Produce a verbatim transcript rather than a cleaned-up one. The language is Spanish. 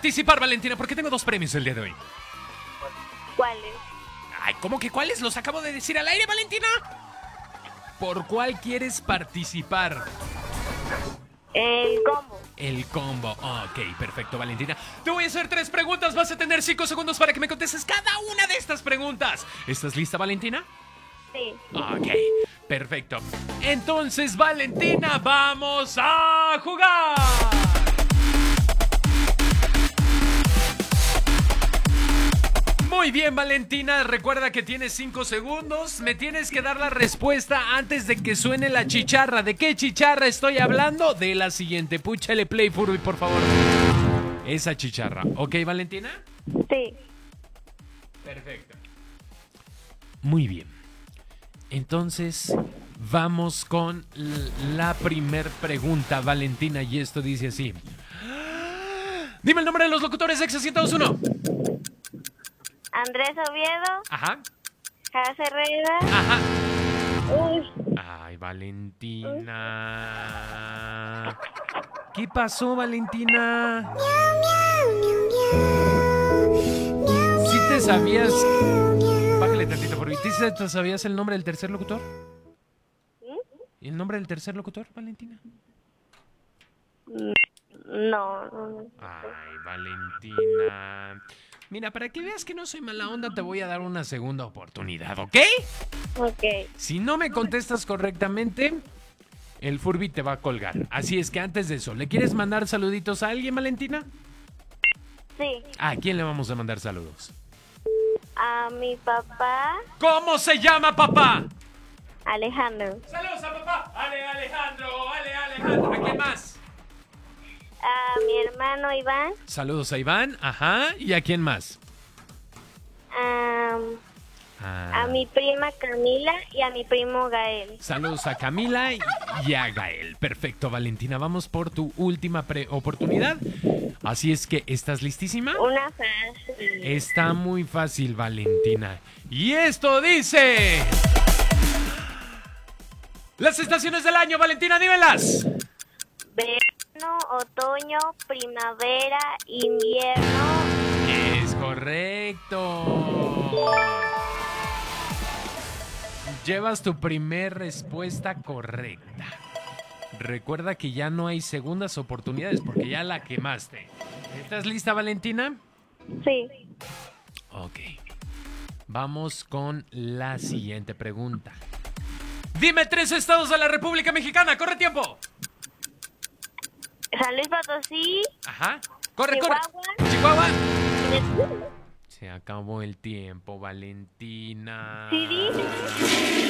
participar, Valentina, porque tengo dos premios el día de hoy. ¿Cuáles? Ay, ¿cómo que cuáles? Los acabo de decir al aire, Valentina. ¿Por cuál quieres participar? El combo. El combo. Ok, perfecto, Valentina. Te voy a hacer tres preguntas. Vas a tener cinco segundos para que me contestes cada una de estas preguntas. ¿Estás lista, Valentina? Sí. Ok, perfecto. Entonces, Valentina, vamos a jugar. Muy bien, Valentina, recuerda que tienes cinco segundos. Me tienes que dar la respuesta antes de que suene la chicharra. ¿De qué chicharra estoy hablando? De la siguiente. Púchale play, Furby, por favor. Esa chicharra. ¿Ok, Valentina? Sí. Perfecto. Muy bien. Entonces, vamos con la primer pregunta, Valentina, y esto dice así. Dime el nombre de los locutores de Exa ciento dos punto uno. Andrés Oviedo. Ajá. Jara Herrera. Ajá. Uy. Ay, Valentina. ¿Qué pasó, Valentina? ¿Sí te sabías? Bájale tantito, por ¿sí te sabías el nombre del tercer locutor? ¿Y el nombre del tercer locutor, Valentina? No, no. Ay, Valentina. Mira, para que veas que no soy mala onda, te voy a dar una segunda oportunidad, ¿ok? Ok. Si no me contestas correctamente, el Furby te va a colgar. Así es que antes de eso, ¿le quieres mandar saluditos a alguien, Valentina? Sí. ¿A quién le vamos a mandar saludos? A mi papá, ¿Cómo se llama, papá? Alejandro. Saludos a papá. Ale, Alejandro. Ale, Alejandro. ¿A quién más? A mi hermano Iván. Saludos a Iván. Ajá. ¿Y a quién más? A, Ah. a mi prima Camila y a mi primo Gael. Saludos a Camila y, y a Gael. Perfecto, Valentina. Vamos por tu última pre- oportunidad. Así es que, ¿estás listísima? Una fácil. Está muy fácil, Valentina. Y esto dice... Las estaciones del año, Valentina, dímelas. Verano, otoño, primavera, invierno. Es correcto. Llevas tu primer respuesta correcta. Recuerda que ya no hay segundas oportunidades porque ya la quemaste. ¿Estás lista, Valentina? Sí. Ok. Vamos con la siguiente pregunta. Dime tres estados de la República Mexicana. ¡Corre tiempo! San Luis Potosí. Ajá. ¡Corre, Chihuahua. corre! ¡Chihuahua! y- Se acabó el tiempo, Valentina. Sí, dije.